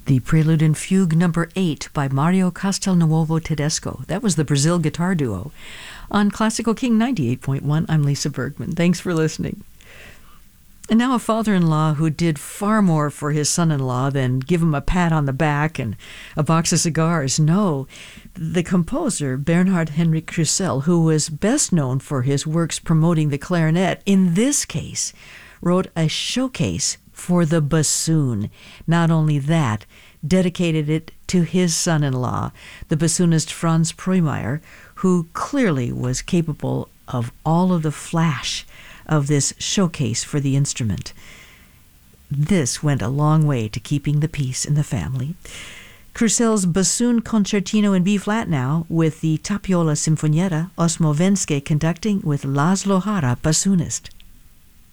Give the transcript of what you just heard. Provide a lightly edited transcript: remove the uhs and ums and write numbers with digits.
The Prelude and Fugue number 8 by Mario Castelnuovo Tedesco. That was the Brazil Guitar Duo. On Classical King 98.1, I'm Lisa Bergman. Thanks for listening. And now a father-in-law who did far more for his son-in-law than give him a pat on the back and a box of cigars. No, the composer, Bernhard Henrik Krusell, who was best known for his works promoting the clarinet, in this case, wrote a showcase for the bassoon. Not only that, dedicated it to his son-in-law, the bassoonist Franz Preumeyer, who clearly was capable of all of the flash of this showcase for the instrument. This went a long way to keeping the peace in the family. Krusell's Bassoon Concertino in B-flat now, with the Tapiola Sinfonietta, Osmo Venske conducting with Laszlo Hara, bassoonist.